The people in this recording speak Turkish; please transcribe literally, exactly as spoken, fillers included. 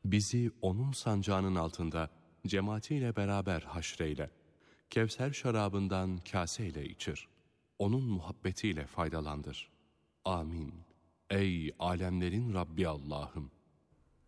Bizi onun sancağının altında cemaatiyle beraber haşreyle. Kevser şarabından kaseyle içir. Onun muhabbetiyle faydalandır. Amin. Ey alemlerin Rabbi Allah'ım!